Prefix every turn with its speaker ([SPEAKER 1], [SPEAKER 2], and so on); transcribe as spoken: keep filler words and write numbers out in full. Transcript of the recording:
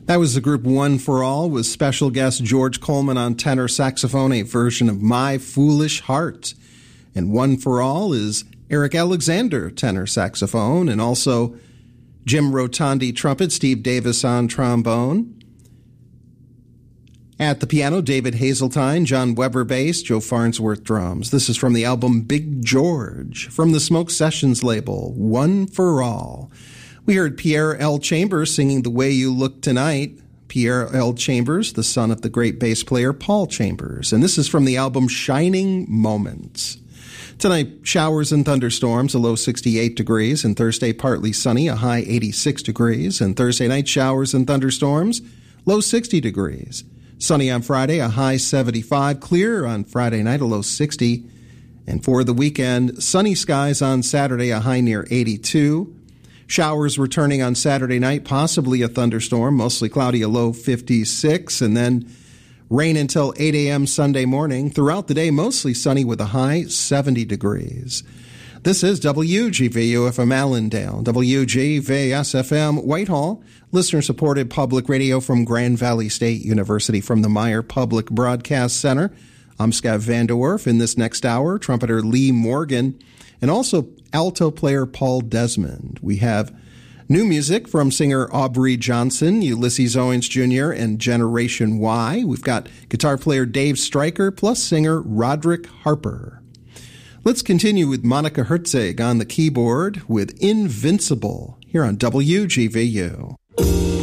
[SPEAKER 1] That was the group One for All with special guest George Coleman on tenor saxophone, a version of My Foolish Heart. And One for All is Eric Alexander, tenor saxophone, and also Jim Rotondi, trumpet, Steve Davis on trombone. At the piano, David Hazeltine, John Weber bass, Joe Farnsworth drums. This is from the album Big George, from the Smoke Sessions label, One for All. We heard Pierre L. Chambers singing The Way You Look Tonight. Pierre L. Chambers, the son of the great bass player Paul Chambers. And this is from the album Shining Moments. Tonight, showers and thunderstorms, a low sixty-eight degrees. And Thursday, partly sunny, a high eighty-six degrees. And Thursday night, showers and thunderstorms, low sixty degrees. Sunny on Friday, a high seventy-five. Clear on Friday night, a low sixty. And for the weekend, sunny skies on Saturday, a high near eighty-two. Showers returning on Saturday night, possibly a thunderstorm, mostly cloudy, a low fifty-six, and then rain until eight a.m. Sunday morning. Throughout the day, mostly sunny with a high seventy degrees. This is W G V U F M Allendale, W G V S F M Whitehall, listener-supported public radio from Grand Valley State University from the Meyer Public Broadcast Center. I'm Scott Van Der Werf. In this next hour, trumpeter Lee Morgan, and also alto player Paul Desmond. We have new music from singer Aubrey Johnson, Ulysses Owens Junior, and Generation Y. We've got guitar player Dave Stryker, plus singer Roderick Harper. Let's continue with Monica Herzog on the keyboard with Invincible here on W G V U.